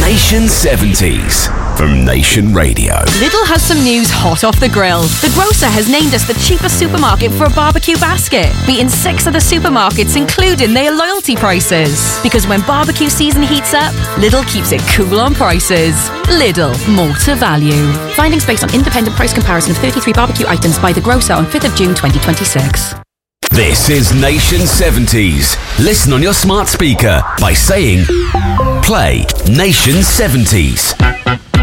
Nation 70s from Nation Radio. Lidl has some news hot off the grill. The grocer has named us the cheapest supermarket for a barbecue basket, beating 6 other supermarkets, including their loyalty prices. Because when barbecue season heats up, Lidl keeps it cool on prices. Lidl, more to value. Findings based on independent price comparison of 33 barbecue items by the grocer on 5th of June 2026. This is Nation 70s. Listen on your smart speaker by saying, play Nation 70s.